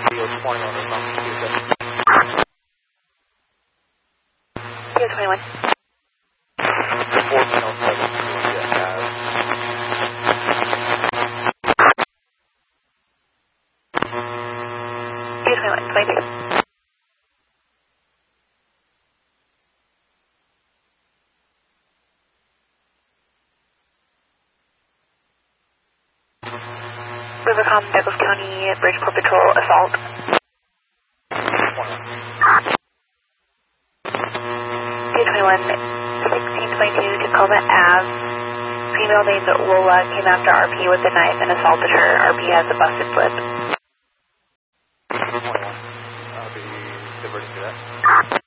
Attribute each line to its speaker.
Speaker 1: PO 20 on the number 2.
Speaker 2: PO 21.
Speaker 1: 1407 Juliet Ave.
Speaker 2: PO 21, 22. Rivercom, Douglas County, Bridgeport Patrol, assault. 221, 1622, Tacoma Ave. Female named Lola came after RP with a knife and assaulted her. RP has a busted lip.
Speaker 1: 21. I'll be diverting to that.